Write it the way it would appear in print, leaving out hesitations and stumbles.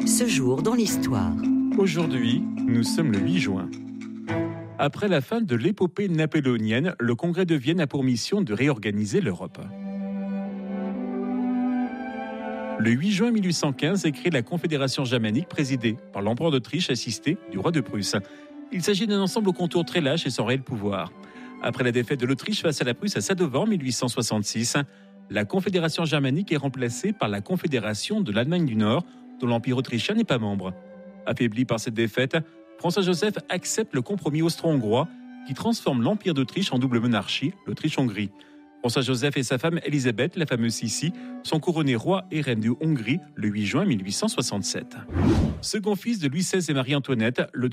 Ce jour dans l'histoire. Aujourd'hui, nous sommes le 8 juin. Après la fin de l'épopée napoléonienne, le Congrès de Vienne a pour mission de réorganiser l'Europe. Le 8 juin 1815 est créée la Confédération germanique présidée par l'empereur d'Autriche assisté du roi de Prusse. Il s'agit d'un ensemble aux contours très lâches et sans réel pouvoir. Après la défaite de l'Autriche face à la Prusse à Sadowa en 1866, la Confédération germanique est remplacée par la Confédération de l'Allemagne du Nord, dont l'Empire autrichien n'est pas membre. Affaibli par cette défaite, François-Joseph accepte le compromis austro-hongrois qui transforme l'Empire d'Autriche en double monarchie, l'Autriche-Hongrie. François-Joseph et sa femme Élisabeth, la fameuse Sissi, sont couronnés rois et reines de Hongrie le 8 juin 1867. Second fils de Louis XVI et Marie-Antoinette, le